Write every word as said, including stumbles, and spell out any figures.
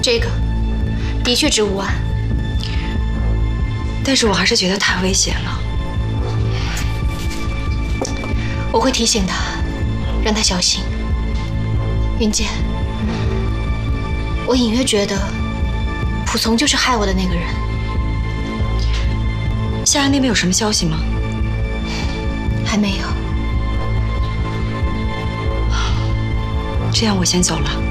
这个的确值五万， 但是我还是觉得太危险了。 我会提醒他，让他小心。云剑，我隐约觉得蒲从就是害我的那个人。 夏安那边有什么消息吗？ 还没有。 这样我先走了。